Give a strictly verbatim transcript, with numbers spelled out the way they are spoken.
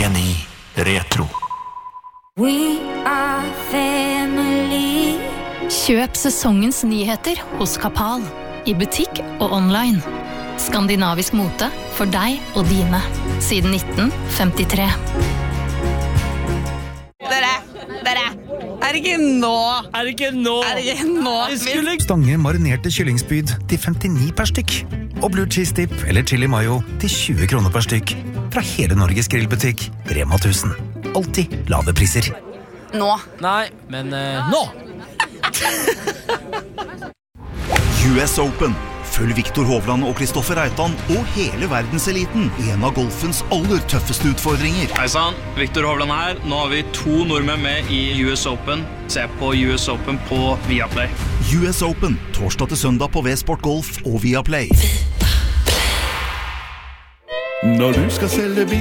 en i Retro. We are family. Kjøp sesongens nyheter hos Kapal, i butikk og online. Skandinavisk mote for deg og dine, siden nitten femtitre. Dere, dere, er det ikke nå? Er det ikke nå? Er det ikke nå? Skulle... Stange marinerte kyllingspyd til femtini per stykk. Og blue cheese dip eller chili mayo til tjue kroner per stykk. Fra hele Norges grillbutikk, Rema tusen. Alltid lave priser. Nå. Nei, men uh, nå! U S Open. Følg Viktor Hovland og Kristoffer Reitan og hele verdenseliten i en av golfens aller tøffeste utfordringer. Hei sann, Viktor Hovland her. Nå har vi to nordmenn med i U S Open. Se på U S Open på Viaplay. U S Open, torsdag til søndag på V-Sport Golf og Viaplay. Når du skal selge bil